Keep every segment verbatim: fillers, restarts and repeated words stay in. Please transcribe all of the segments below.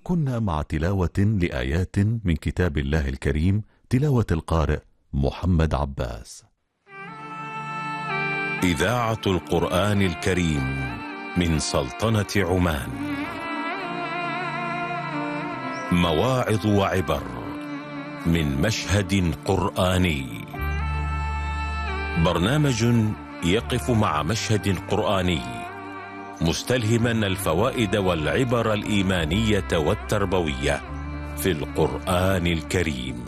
كنا مع تلاوة لآيات من كتاب الله الكريم، تلاوة القارئ محمد عباس. إذاعة القرآن الكريم من سلطنة عمان. مواعظ وعبر من مشهد قرآني. برنامج يقف مع مشهد قرآني مستلهما الفوائد والعبر الإيمانية والتربوية في القرآن الكريم.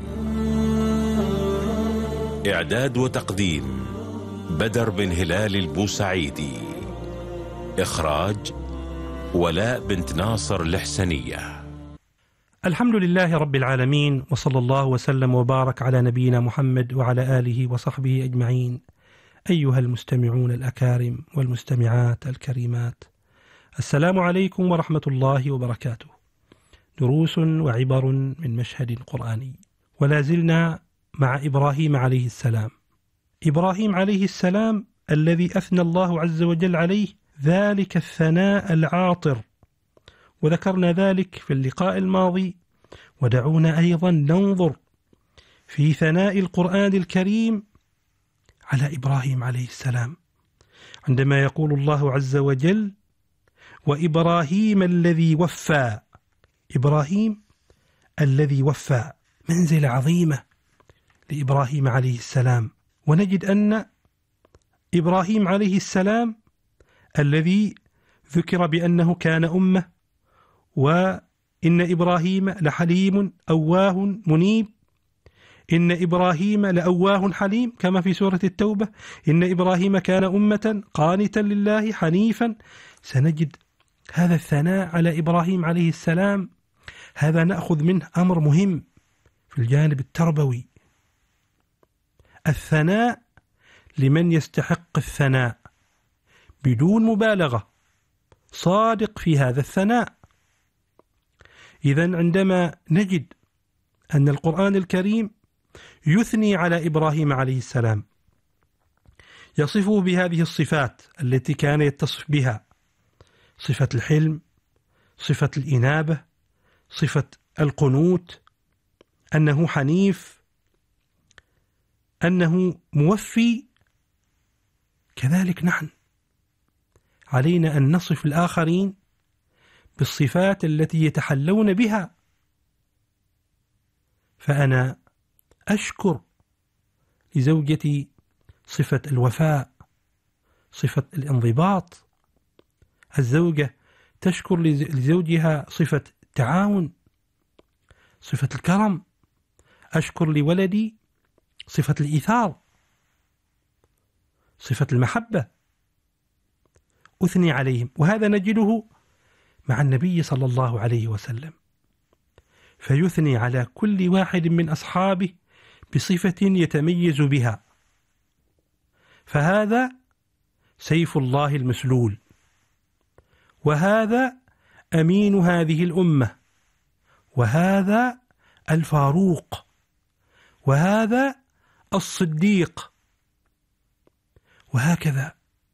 إعداد وتقديم بدر بن هلال البوسعيدي. إخراج ولاء بنت ناصر الحسنية. الحمد لله رب العالمين، وصلى الله وسلم وبارك على نبينا محمد وعلى آله وصحبه أجمعين. أيها المستمعون الأكارم والمستمعات الكريمات، السلام عليكم ورحمة الله وبركاته. دروس وعبر من مشهد قرآني، ولا زلنا مع إبراهيم عليه السلام. إبراهيم عليه السلام الذي أثنى الله عز وجل عليه ذلك الثناء العاطر، وذكرنا ذلك في اللقاء الماضي. ودعونا أيضا ننظر في ثناء القرآن الكريم على إبراهيم عليه السلام، عندما يقول الله عز وجل: وإبراهيم الذي وفى. إبراهيم الذي وفى، منزلة عظيمة لإبراهيم عليه السلام. ونجد أن إبراهيم عليه السلام الذي ذكر بأنه كان أمة، وإن إبراهيم لحليم أواه منيب، إن إبراهيم لأواه حليم، كما في سورة التوبة: إن إبراهيم كان أمة قانتا لله حنيفا. سنجد هذا الثناء على إبراهيم عليه السلام. هذا نأخذ منه أمر مهم في الجانب التربوي، الثناء لمن يستحق الثناء بدون مبالغة، صادق في هذا الثناء. إذن عندما نجد أن القرآن الكريم يثني على إبراهيم عليه السلام، يصفه بهذه الصفات التي كان يتصف بها: صفة الحلم، صفة الإنابة، صفة القنوت، أنه حنيف، أنه موفي. كذلك نحن علينا أن نصف الآخرين بالصفات التي يتحلون بها. فأنا أشكر لزوجتي صفة الوفاء، صفة الانضباط. الزوجة تشكر لزوجها صفة التعاون، صفة الكرم. أشكر لولدي صفة الإيثار، صفة المحبة. أثني عليهم، وهذا نجده مع النبي صلى الله عليه وسلم، فيثني على كل واحد من أصحابه بصفة يتميز بها. فهذا سيف الله المسلول، وهذا أمين هذه الأمة، وهذا الفاروق، وهذا الصديق، وهكذا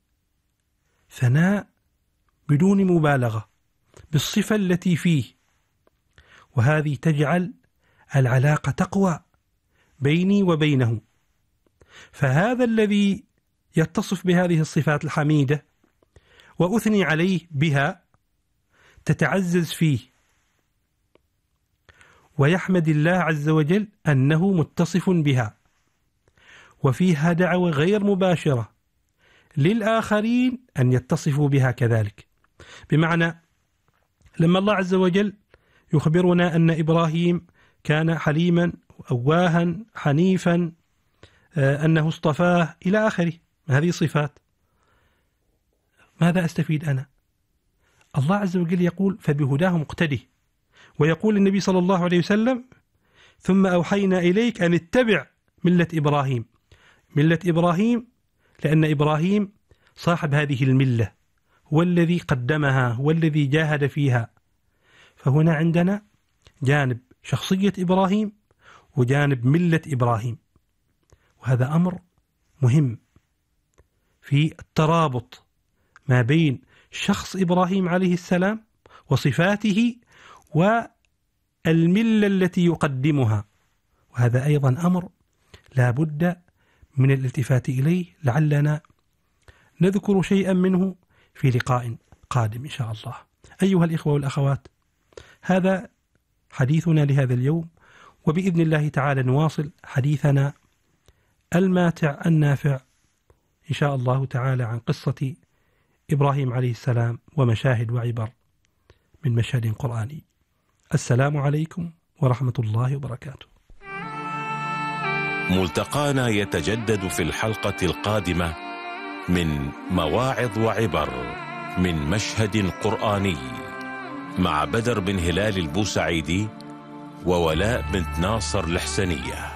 ثناء بدون مبالغة بالصفة التي فيه. وهذه تجعل العلاقة تقوى بيني وبينه. فهذا الذي يتصف بهذه الصفات الحميدة وأثني عليه بها تتعزز فيه، ويحمد الله عز وجل أنه متصف بها، وفيها دعوة غير مباشرة للآخرين أن يتصفوا بها كذلك. بمعنى لما الله عز وجل يخبرنا أن إبراهيم كان حليما أواها حنيفا، أنه اصطفاه إلى آخره، هذه صفات. ماذا أستفيد أنا؟ الله عز وجل يقول: فبهداه مقتده. ويقول النبي صلى الله عليه وسلم: ثم أوحينا إليك أن اتبع ملة إبراهيم. ملة إبراهيم لأن إبراهيم صاحب هذه الملة، هو الذي قدمها، هو الذي جاهد فيها. فهنا عندنا جانب شخصية إبراهيم وجانب ملة إبراهيم، وهذا أمر مهم في الترابط ما بين شخص إبراهيم عليه السلام وصفاته الملة التي يقدمها، وهذا أيضا أمر لا بد من الالتفات إليه، لعلنا نذكر شيئا منه في لقاء قادم إن شاء الله. أيها الإخوة والأخوات، هذا حديثنا لهذا اليوم، وبإذن الله تعالى نواصل حديثنا الماتع النافع إن شاء الله تعالى عن قصة إبراهيم عليه السلام ومشاهد وعبر من مشهد قرآني. السلام عليكم ورحمة الله وبركاته. ملتقانا يتجدد في الحلقة القادمة من مواعظ وعبر من مشهد قرآني مع بدر بن هلال البوسعيدي وولاء بنت ناصر الحسنية.